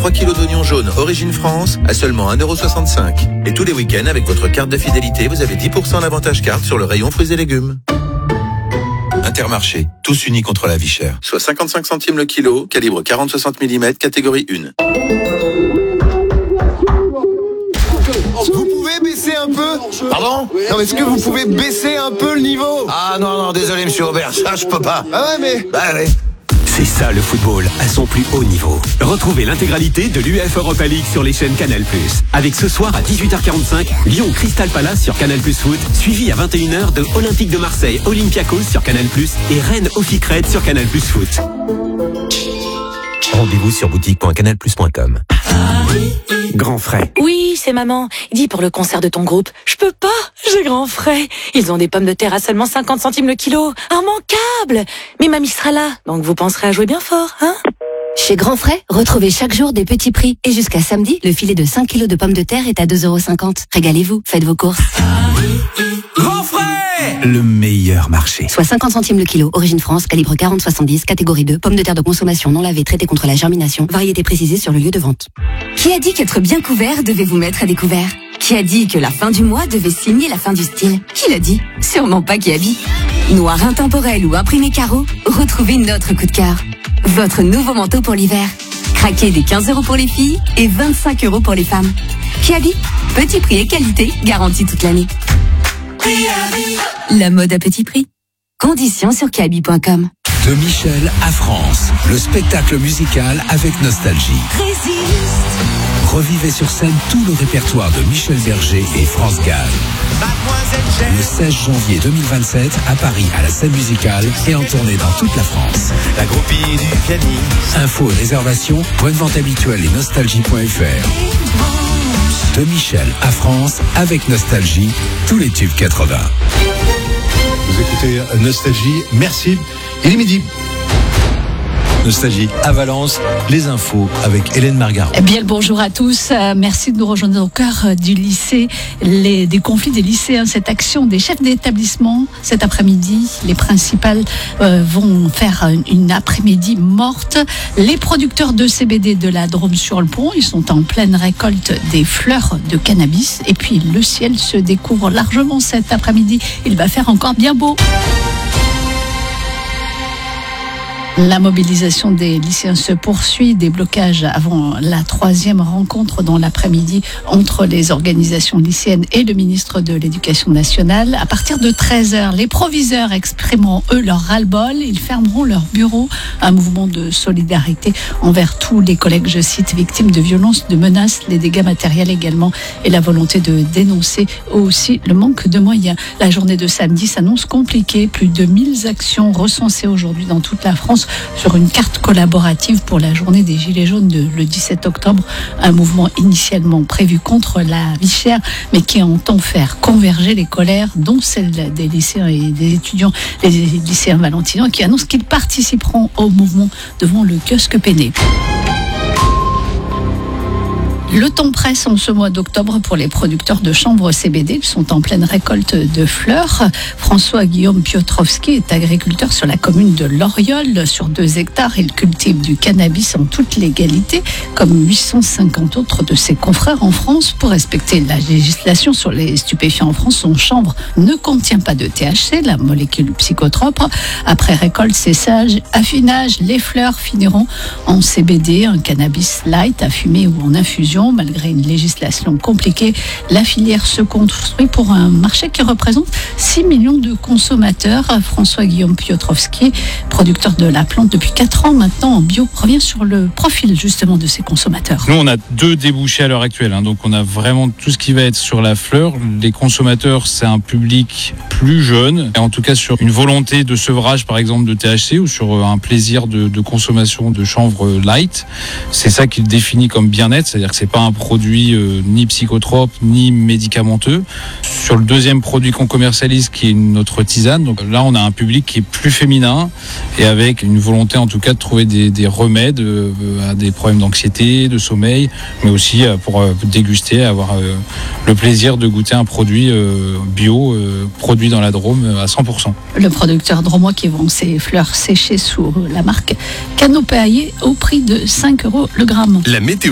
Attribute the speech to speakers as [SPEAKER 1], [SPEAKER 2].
[SPEAKER 1] 3 kg d'oignons jaunes Origine France à seulement 1,65 €. Et tous les week-ends, avec votre carte de fidélité, vous avez 10% d'avantage carte sur le rayon fruits et légumes. Intermarché, tous unis contre la vie chère. Soit 55 centimes le kilo, calibre 40-60 mm, catégorie 1.
[SPEAKER 2] Vous pouvez baisser un peu?
[SPEAKER 3] Pardon?
[SPEAKER 2] Non, est-ce que vous pouvez baisser un peu le niveau?
[SPEAKER 3] Ah non, désolé monsieur Aubert, ça je peux pas.
[SPEAKER 2] Ah ouais, mais...
[SPEAKER 3] Bah allez.
[SPEAKER 4] C'est ça le football à son plus haut niveau. Retrouvez l'intégralité de l'UEFA Europa League sur les chaînes Canal+. Avec ce soir à 18h45, Lyon Crystal Palace sur Canal+ Foot, suivi à 21h de Olympique de Marseille Olympiakos sur Canal+, et Rennes Ophik Red sur Canal+ Foot. Rendez-vous sur boutique.canalplus.com. Grand frais.
[SPEAKER 5] Oui, c'est maman. Dis pour le concert de ton groupe. Je peux pas, j'ai grand frais. Ils ont des pommes de terre à seulement 50 centimes le kilo. Immanquable. Mais mamie sera là, donc vous penserez à jouer bien fort, hein?
[SPEAKER 6] Chez Grand Frais, retrouvez chaque jour des petits prix. Et jusqu'à samedi, le filet de 5 kilos de pommes de terre est à 2,50 €. Régalez-vous, faites vos courses.
[SPEAKER 4] Grand frais! Le meilleur marché.
[SPEAKER 6] Soit 50 centimes le kilo, Origine France, calibre 40-70, catégorie 2, pommes de terre de consommation non lavées, traitées contre la germination, variété précisée sur le lieu de vente.
[SPEAKER 7] Qui a dit qu'être bien couvert devait vous mettre à découvert? Qui a dit que la fin du mois devait signer la fin du style? Qui l'a dit? Sûrement pas Kiabi. Noir intemporel ou imprimé carreau, retrouvez notre coup de cœur. Votre nouveau manteau pour l'hiver. Craquez des 15 € pour les filles et 25 € pour les femmes. Kiabi, petit prix et qualité garantis toute l'année. La mode à petit prix. Conditions sur kiabi.com.
[SPEAKER 8] De Michel à France, le spectacle musical avec nostalgie. Revivez sur scène tout le répertoire de Michel Berger et France Gall. Le 16 janvier 2027 à Paris à la Scène Musicale et en tournée dans toute la France.
[SPEAKER 3] La groupie du pianiste.
[SPEAKER 8] Infos et réservations, point de vente habituel et nostalgie.fr. De Michel à France avec Nostalgie, tous les tubes 80.
[SPEAKER 9] Vous écoutez Nostalgie, merci. Il est midi. Nostalgie à Valence, les infos avec Hélène Margarot.
[SPEAKER 10] Eh bien, le bonjour à tous. Merci de nous rejoindre au cœur du lycée, des conflits des lycéens, cette action des chefs d'établissement cet après-midi. Les principales vont faire une après-midi morte. Les producteurs de CBD de la Drôme-sur-le-Pont, ils sont en pleine récolte des fleurs de cannabis. Et puis, le ciel se découvre largement cet après-midi. Il va faire encore bien beau. La mobilisation des lycéens se poursuit, des blocages avant la 3e rencontre dans l'après-midi entre les organisations lycéennes et le ministre de l'Éducation nationale. À partir de 13h, les proviseurs exprimeront eux leur ras-le-bol, ils fermeront leur bureau, un mouvement de solidarité envers tous les collègues, je cite, victimes de violences, de menaces, les dégâts matériels également et la volonté de dénoncer aussi le manque de moyens. La journée de samedi s'annonce compliquée, plus de 1000 actions recensées aujourd'hui dans toute la France sur une carte collaborative pour la journée des Gilets jaunes le 17 octobre. Un mouvement initialement prévu contre la vie chère, mais qui entend faire converger les colères, dont celle des lycéens et des étudiants, les lycéens valentinois, qui annoncent qu'ils participeront au mouvement devant le kiosque Péné. Le temps presse en ce mois d'octobre pour les producteurs de chanvre CBD. Ils sont en pleine récolte de fleurs. François-Guillaume Piotrowski est agriculteur sur la commune de Loriol. Sur 2 hectares, il cultive du cannabis en toute légalité, comme 850 autres de ses confrères en France. Pour respecter la législation sur les stupéfiants en France, son chanvre ne contient pas de THC, la molécule psychotrope. Après récolte, séchage, affinage, les fleurs finiront en CBD, un cannabis light à fumer ou en infusion. Malgré une législation compliquée, la filière se construit pour un marché qui représente 6 millions de consommateurs. François-Guillaume Piotrowski, producteur de la plante depuis 4 ans maintenant en bio, revient sur le profil justement de ces consommateurs.
[SPEAKER 11] Nous, on a 2 débouchés à l'heure actuelle. Donc, on a vraiment tout ce qui va être sur la fleur. Les consommateurs, c'est un public plus jeune. Et en tout cas, sur une volonté de sevrage, par exemple, de THC ou sur un plaisir de consommation de chanvre light. C'est ça qui le définit comme bien-être. C'est-à-dire que c'est pas un produit ni psychotrope ni médicamenteux. Sur le deuxième produit qu'on commercialise, qui est notre tisane, donc là on a un public qui est plus féminin et avec une volonté en tout cas de trouver des remèdes à des problèmes d'anxiété, de sommeil, mais aussi pour déguster, avoir le plaisir de goûter un produit bio, produit dans la Drôme à 100%. Le producteur drômois qui vend ses fleurs séchées sous la marque Canopéaillé au prix de 5 € le gramme.
[SPEAKER 8] La météo.